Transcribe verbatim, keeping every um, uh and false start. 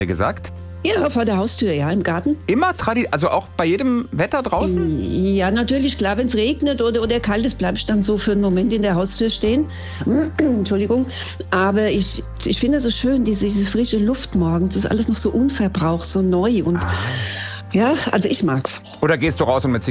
gesagt? Ja, vor der Haustür, ja, im Garten. Immer traditionell, also auch bei jedem Wetter draußen? Ja, natürlich, klar, wenn es regnet oder, oder kalt ist, bleibe ich dann so für einen Moment in der Haustür stehen. Entschuldigung. Aber ich, ich finde es so schön, diese, diese frische Luft morgens. Das ist alles noch so unverbraucht, so neu. Und Ah. ja, also ich mag's. Oder gehst du raus und mit